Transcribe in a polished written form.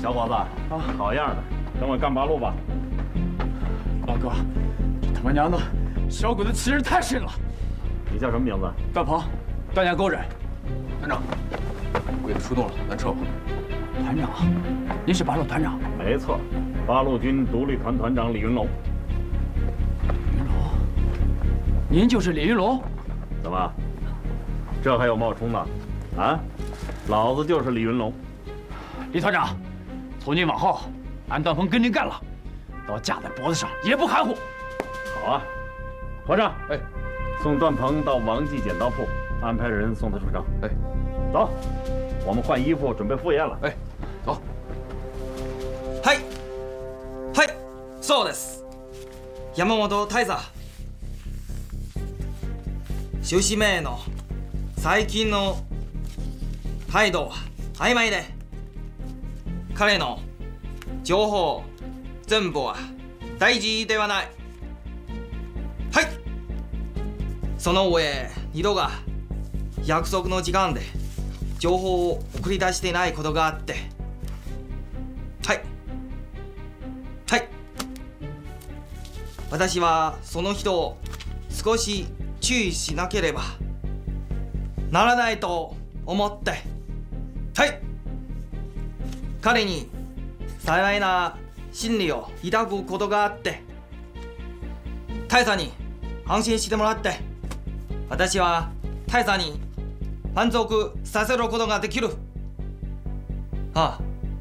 小伙子啊，好样的，跟我干八路吧。 老哥，这他妈娘的，小鬼子欺人太甚了。 你叫什么名字？ 段鹏，段家沟人。团长，鬼子出动了，咱撤吧。团长，您是八路团长？ 没错，八路军独立团团长李云龙。 云龙，您就是李云龙？ 怎么，这还有冒充的？啊，老子就是李云龙。 李团长，从今往后，俺段鹏跟您干了，刀架在脖子上也不含糊。 好啊，和尚，哎，送段鹏到王记剪刀铺，安排人送他出城。 哎， 走，我们换衣服准备赴宴了。 哎，走。 はい、はい、そうです。山本大佐。出資名の最近の態度は曖昧で、彼の情報全部は大事ではない。はい。その上、二度が約束の時間で情報を送り出していないことがあって、はい。はい。私はその人を少し注意しなければならないと思って、はい。彼に幸いな心理を抱くことがあって、大佐に安心してもらって、私は大佐に満足させることができる。ああ。